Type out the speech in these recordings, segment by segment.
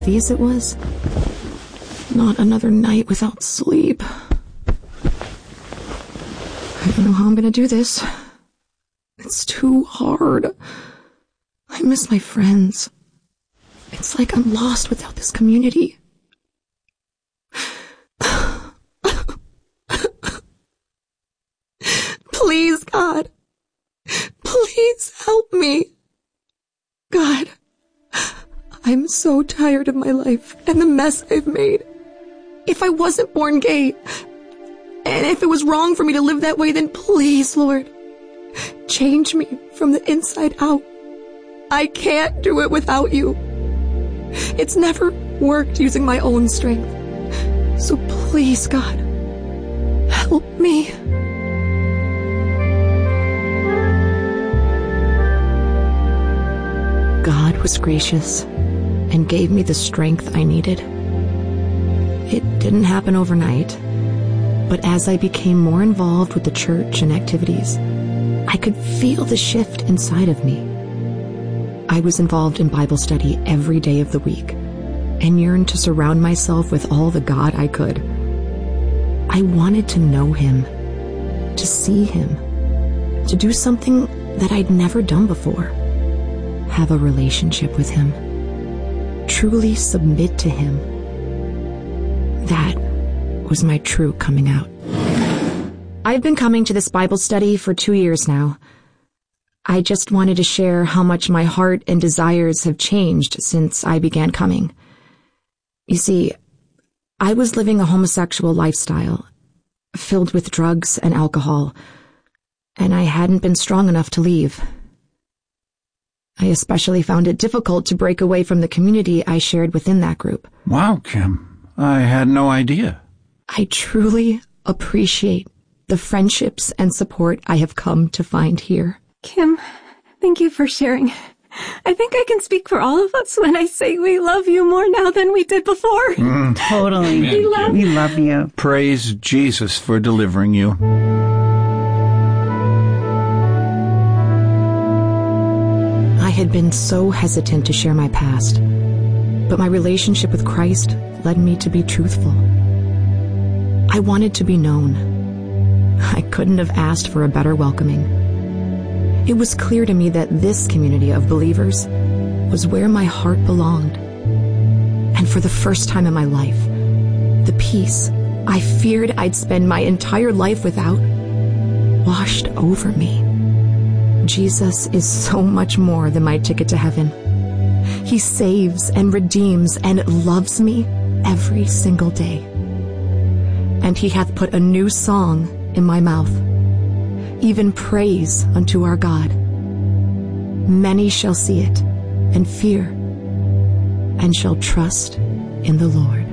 These it was. Not another night without sleep. I don't know how I'm gonna do this. It's too hard. I miss my friends. It's like I'm lost without this community. Please, God. Please help me. God, I'm so tired of my life and the mess I've made. If I wasn't born gay, and if it was wrong for me to live that way, then please, Lord, change me from the inside out. I can't do it without you. It's never worked using my own strength. So please, God, help me. God was gracious and gave me the strength I needed. It didn't happen overnight, but as I became more involved with the church and activities, I could feel the shift inside of me. I was involved in Bible study every day of the week and yearned to surround myself with all the God I could. I wanted to know Him, to see Him, to do something that I'd never done before. Have a relationship with Him. Truly submit to Him. That was my true coming out. I've been coming to this Bible study for 2 years now. I just wanted to share how much my heart and desires have changed since I began coming. You see, I was living a homosexual lifestyle, filled with drugs and alcohol, and I hadn't been strong enough to leave. I especially found it difficult to break away from the community I shared within that group. Wow, Kim. I had no idea. I truly appreciate the friendships and support I have come to find here. Kim, thank you for sharing. I think I can speak for all of us when I say we love you more now than we did before. Totally. We love you. Praise Jesus for delivering you. I had been so hesitant to share my past, but my relationship with Christ led me to be truthful. I wanted to be known. I couldn't have asked for a better welcoming. It was clear to me that this community of believers was where my heart belonged. And for the first time in my life, the peace I feared I'd spend my entire life without washed over me. Jesus is so much more than my ticket to heaven. He saves and redeems and loves me every single day. And He hath put a new song in my mouth, even praise unto our God. Many shall see it and fear, and shall trust in the Lord.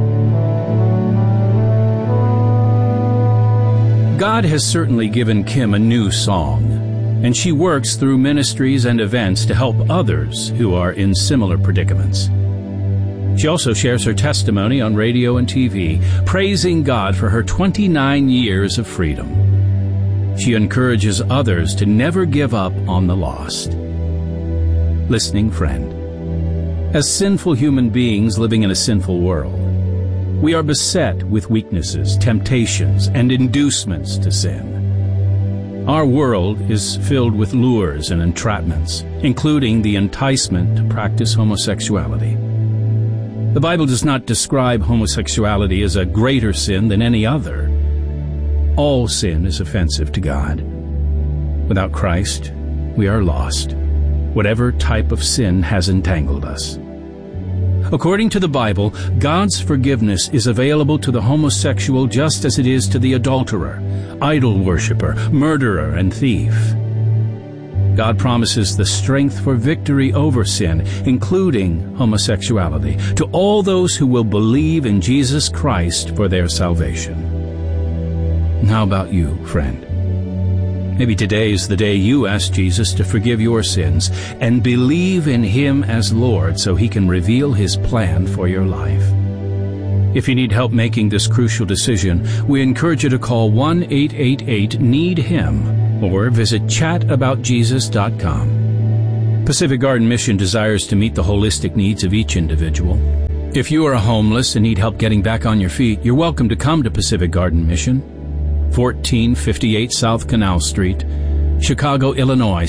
God has certainly given Kim a new song, and she works through ministries and events to help others who are in similar predicaments. She also shares her testimony on radio and TV, praising God for her 29 years of freedom. She encourages others to never give up on the lost. Listening friend, as sinful human beings living in a sinful world, we are beset with weaknesses, temptations, and inducements to sin. Our world is filled with lures and entrapments, including the enticement to practice homosexuality. The Bible does not describe homosexuality as a greater sin than any other. All sin is offensive to God. Without Christ, we are lost, whatever type of sin has entangled us. According to the Bible, God's forgiveness is available to the homosexual just as it is to the adulterer, idol worshiper, murderer, and thief. God promises the strength for victory over sin, including homosexuality, to all those who will believe in Jesus Christ for their salvation. How about you, friend? Maybe today is the day you ask Jesus to forgive your sins and believe in Him as Lord so He can reveal His plan for your life. If you need help making this crucial decision, we encourage you to call 1-888-NEED-HIM or visit chataboutjesus.com. Pacific Garden Mission desires to meet the holistic needs of each individual. If you are homeless and need help getting back on your feet, you're welcome to come to Pacific Garden Mission, 1458 South Canal Street, Chicago, Illinois,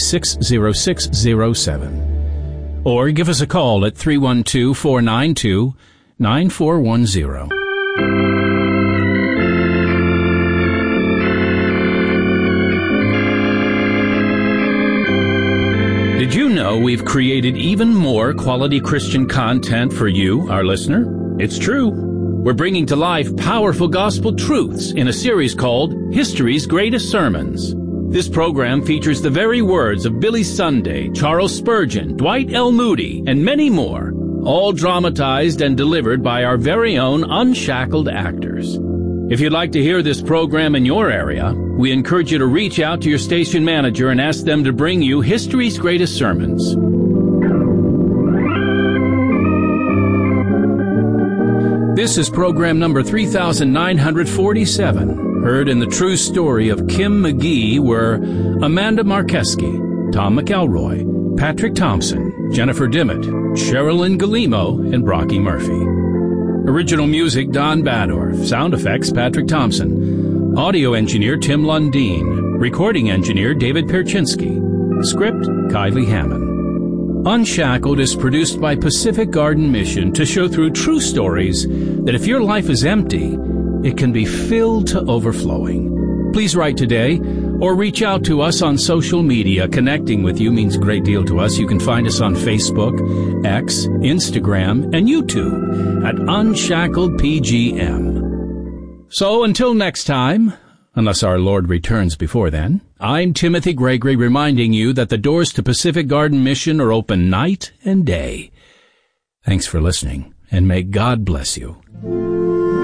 60607. Or give us a call at 312-492-9410. Did you know we've created even more quality Christian content for you, our listener? It's true. We're bringing to life powerful gospel truths in a series called History's Greatest Sermons. This program features the very words of Billy Sunday, Charles Spurgeon, Dwight L. Moody, and many more, all dramatized and delivered by our very own unshackled actors. If you'd like to hear this program in your area, we encourage you to reach out to your station manager and ask them to bring you History's Greatest Sermons. This is program number 3947, heard in the true story of Kim McGee were Amanda Markeski, Tom McElroy, Patrick Thompson, Jennifer Dimmitt, Sherilyn Galimo, and Brocky Murphy. Original music, Don Badorf. Sound effects, Patrick Thompson. Audio engineer, Tim Lundeen. Recording engineer, David Perchinsky. Script, Kylie Hammond. Unshackled is produced by Pacific Garden Mission to show through true stories that if your life is empty, it can be filled to overflowing. Please write today or reach out to us on social media. Connecting with you means a great deal to us. You can find us on Facebook, X, Instagram, and YouTube at Unshackled PGM. So until next time, unless our Lord returns before then, I'm Timothy Gregory reminding you that the doors to Pacific Garden Mission are open night and day. Thanks for listening, and may God bless you.